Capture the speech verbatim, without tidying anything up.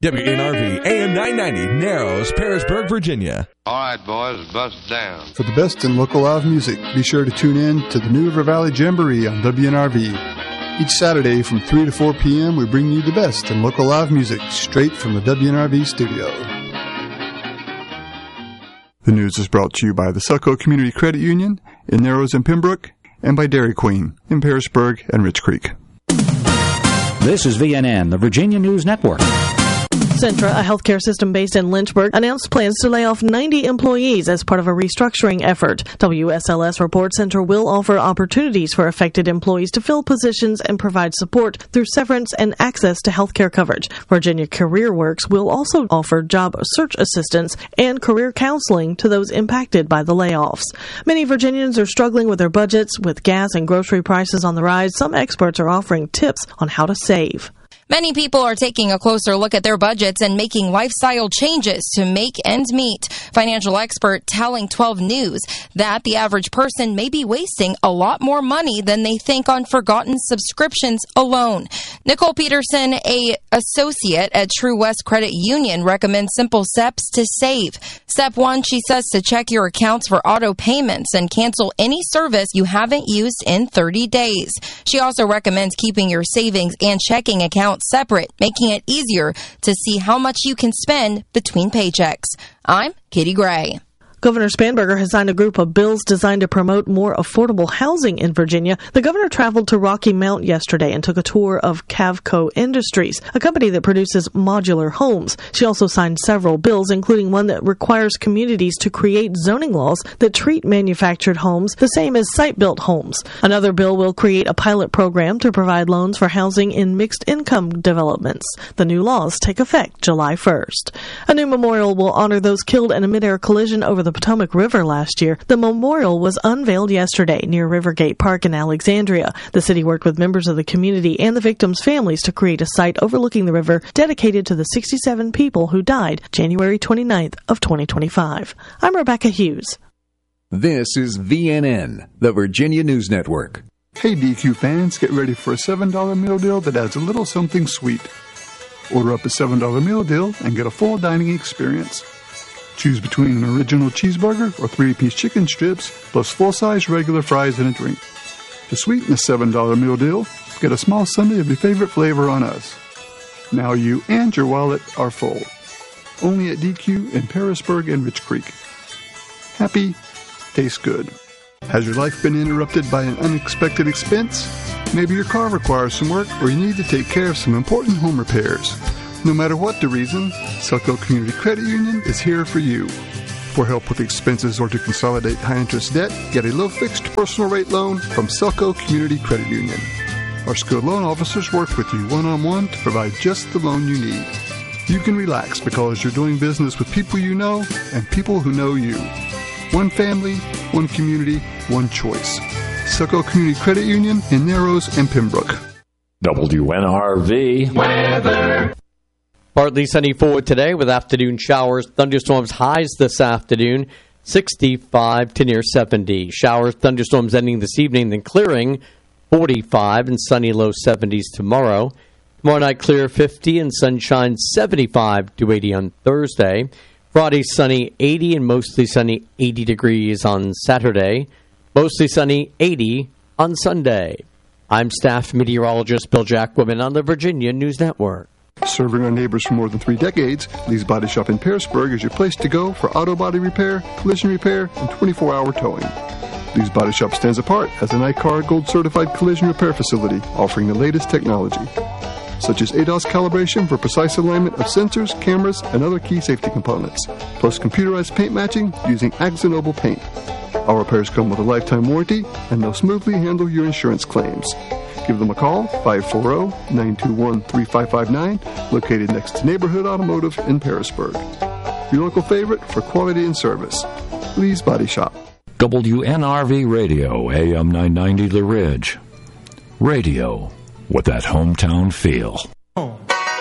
W N R V A M nine ninety, Narrows, Parisburg, Virginia. All right, boys, bust down. For the best in local live music, be sure to tune in to the New River Valley Jamboree on W N R V. Each Saturday from three to four p.m., we bring you the best in local live music straight from the W N R V studio. The news is brought to you by the Selco Community Credit Union in Narrows and Pembroke, and by Dairy Queen in Parisburg and Rich Creek. This is V N N, the Virginia News Network. Centra, a healthcare system based in Lynchburg, announced plans to lay off ninety employees as part of a restructuring effort. W S L S reports Centra will offer opportunities for affected employees to fill positions and provide support through severance and access to healthcare coverage. Virginia CareerWorks will also offer job search assistance and career counseling to those impacted by the layoffs. Many Virginians are struggling with their budgets. With gas and grocery prices on the rise, some experts are offering tips on how to save. Many people are taking a closer look at their budgets and making lifestyle changes to make ends meet. Financial expert telling twelve News that the average person may be wasting a lot more money than they think on forgotten subscriptions alone. Nicole Peterson, a associate at True West Credit Union, recommends simple steps to save. Step one, she says, to check your accounts for auto payments and cancel any service you haven't used in thirty days. She also recommends keeping your savings and checking accounts separate, making it easier to see how much you can spend between paychecks. I'm Katie Gray. Governor Spanberger has signed a group of bills designed to promote more affordable housing in Virginia. The governor traveled to Rocky Mount yesterday and took a tour of Cavco Industries, a company that produces modular homes. She also signed several bills, including one that requires communities to create zoning laws that treat manufactured homes the same as site-built homes. Another bill will create a pilot program to provide loans for housing in mixed-income developments. The new laws take effect July first. A new memorial will honor those killed in a mid-air collision over the Potomac River last year. The memorial was unveiled yesterday near Rivergate Park in Alexandria. The city worked with members of the community and the victims' families to create a site overlooking the river dedicated to the sixty-seven people who died January twenty-ninth of twenty twenty-five. I'm Rebecca Hughes. This is V N N, the Virginia News Network. Hey D Q fans, get ready for a seven dollar meal deal that adds a little something sweet. Order up a seven dollar meal deal and get a full dining experience. Choose between an original cheeseburger or three-piece chicken strips, plus full-size regular fries and a drink. To sweeten the seven dollar meal deal, get a small sundae of your favorite flavor on us. Now you and your wallet are full. Only at D Q in Parisburg and Rich Creek. Happy, tastes good. Has your life been interrupted by an unexpected expense? Maybe your car requires some work, or you need to take care of some important home repairs. No matter what the reason, Selco Community Credit Union is here for you. For help with expenses or to consolidate high-interest debt, get a low-fixed personal rate loan from Selco Community Credit Union. Our skilled loan officers work with you one-on-one to provide just the loan you need. You can relax because you're doing business with people you know and people who know you. One family, one community, one choice. Selco Community Credit Union in Narrows and Pembroke. W N R V weather. Partly sunny forward today with afternoon showers, thunderstorms, highs this afternoon, sixty-five to near seventy. Showers, thunderstorms ending this evening, then clearing, forty-five and sunny low seventies tomorrow. Tomorrow night clear, fifty and sunshine, seventy-five to eighty on Thursday. Friday sunny, eighty and mostly sunny, eighty degrees on Saturday. Mostly sunny, eighty on Sunday. I'm staff meteorologist Bill Jacquemin on the Virginia News Network. Serving our neighbors for more than three decades, Lee's Body Shop in Parisburg is your place to go for auto body repair, collision repair, and twenty-four hour towing. Lee's Body Shop stands apart as an I C A R Gold certified collision repair facility offering the latest technology, such as A D A S calibration for precise alignment of sensors, cameras, and other key safety components, plus computerized paint matching using Axanoble paint. Our repairs come with a lifetime warranty, and they'll smoothly handle your insurance claims. Give them a call, five four zero, nine two one, three five five nine, located next to Neighborhood Automotive in Parisburg. Your local favorite for quality and service. Lee's Body Shop. W N R V Radio, A M nine ninety The Ridge. Radio with that hometown feel.